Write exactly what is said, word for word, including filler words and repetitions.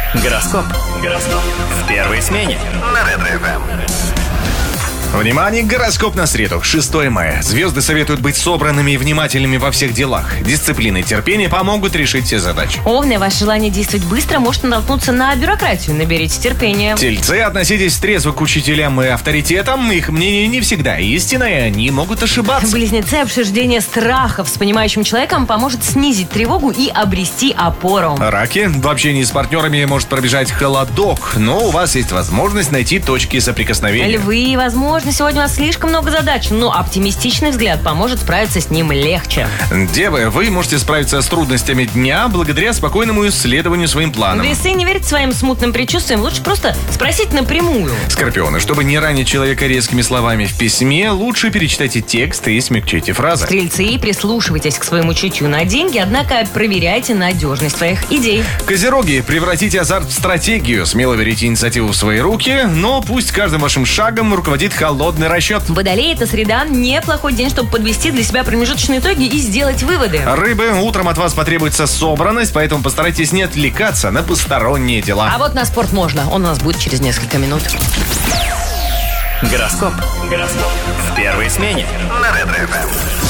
Гороскоп. Гороскоп. В первой смене на Ретро-ФМ. Внимание, гороскоп на среду, шестое мая. Звезды советуют быть собранными и внимательными во всех делах. Дисциплина и терпение помогут решить все задачи. Овны, ваше желание действовать быстро может натолкнуться на бюрократию. Наберите терпения. Тельцы, относитесь трезво к учителям и авторитетам. Их мнение не всегда истинное, и они могут ошибаться. Близнецы, обсуждение страхов с понимающим человеком поможет снизить тревогу и обрести опору. Раки, в общении с партнерами может пробежать холодок, но у вас есть возможность найти точки соприкосновения. Львы, возможно, сегодня у вас слишком много задач, но оптимистичный взгляд поможет справиться с ним легче. Девы, вы можете справиться с трудностями дня благодаря спокойному исследованию своим планам. Весы, не верить своим смутным предчувствиям, лучше просто спросить напрямую. Скорпионы, чтобы не ранить человека резкими словами в письме, лучше перечитайте текст и смягчите фразы. Стрельцы, прислушивайтесь к своему чутью на деньги, однако проверяйте надежность своих идей. Козероги, превратите азарт в стратегию, смело берите инициативу в свои руки, но пусть каждым вашим шагом руководит холодный расчет. Водолей, это среда, неплохой день, чтобы подвести для себя промежуточные итоги и сделать выводы. Рыбы, утром от вас потребуется собранность, поэтому постарайтесь не отвлекаться на посторонние дела. А вот на спорт можно, он у нас будет через несколько минут. Гороскоп. Гороскоп. В первой смене на Ретро-ФМ.